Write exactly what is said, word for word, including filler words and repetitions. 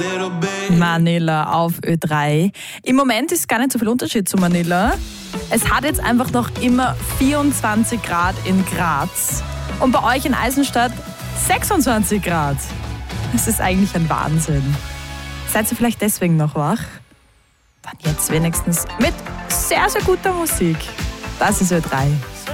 Manila auf Ö drei. Im Moment ist gar nicht so viel Unterschied zu Manila. Es hat jetzt einfach noch immer vierundzwanzig Grad in Graz und bei euch in Eisenstadt sechsundzwanzig Grad. Das ist eigentlich ein Wahnsinn. Seid ihr vielleicht deswegen noch wach? Dann jetzt wenigstens mit sehr, sehr guter Musik. Das ist Ö drei.